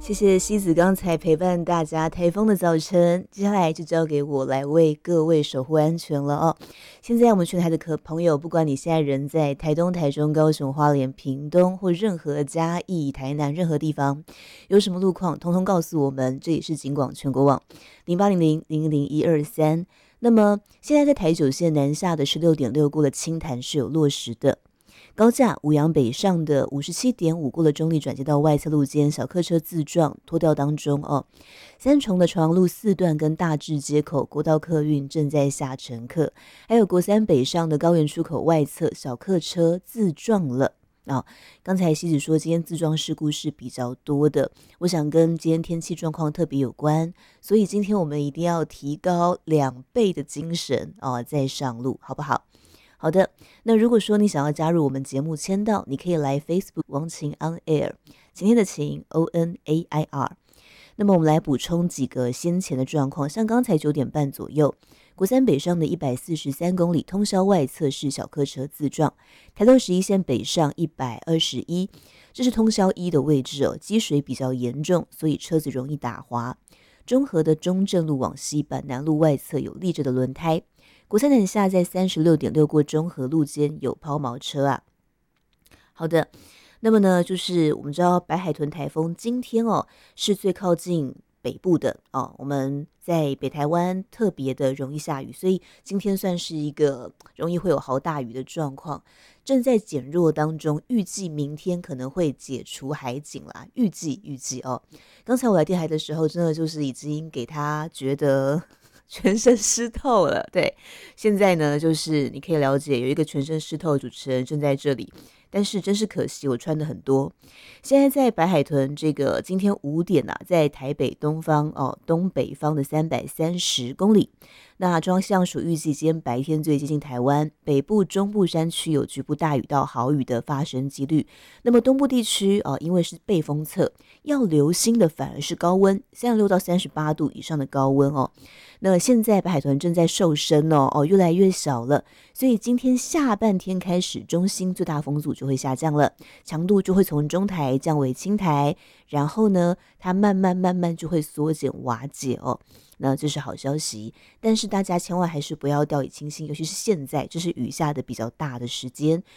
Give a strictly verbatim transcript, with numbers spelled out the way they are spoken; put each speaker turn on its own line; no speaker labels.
谢谢西子刚才陪伴大家台风的早晨，接下来就交给我来为各位守护安全了哦。现在我们全台的可朋友，不管你现在人在台东、台中、高雄、花莲、屏东或任何嘉义、台南任何地方，有什么路况，通通告诉我们。这也是警广全国网零八零零零零一二三。那么现在在台九线南下的十六点六过了清潭是有落实的。高架五杨北上的五十七点五过了中立转接到外侧路间，小客车自撞脱掉当中哦。三重的朝阳路四段跟大智街口国道客运正在下乘客，还有国三北上的高原出口外侧小客车自撞了。哦，刚才西子说今天自撞事故是比较多的，我想跟今天天气状况特别有关，所以今天我们一定要提高两倍的精神哦，再上路好不好？好的，那如果说你想要加入我们节目签到，你可以来 Facebook 王晴 On Air， 今天的晴 O N A I R。 那么我们来补充几个先前的状况，像刚才九点半左右，国三北上的一百四十三公里通宵外侧是小客车自撞，台东十一线北上一百二十一，这是通宵一的位置哦，积水比较严重，所以车子容易打滑。中和的中正路往西板南路外侧有立着的轮胎。国三南下在 三十六点六 过中和路间有抛锚车啊。好的，那么呢，就是我们知道白海豚台风今天哦是最靠近北部的哦，我们在北台湾特别的容易下雨，所以今天算是一个容易会有豪大雨的状况，正在减弱当中，预计明天可能会解除海警啦，预计预计哦。刚才我来电台的时候，真的就是已经给他觉得全身湿透了，对，现在呢，就是你可以了解有一个全身湿透的主持人正在这里，但是真是可惜，我穿的很多。现在在白海豚这个今天五点啊，在台北东方哦东北方的三百三十公里。那中央气象署预计今天白天最接近台湾北部、中部山区有局部大雨到豪雨的发生几率。那么东部地区啊、哦，因为是背风侧，要留心的反而是高温，三十六到三十八度以上的高温哦。那现在白海豚正在瘦身哦，哦越来越小了，所以今天下半天开始，中心最大风阻就会下降了，强度就会从中台降为轻台，然后呢，它慢慢慢慢就会缩减瓦解哦。那这是好消息，但是大家千万还是不要掉以轻心，尤其是现在，这是雨下的比较大的时间，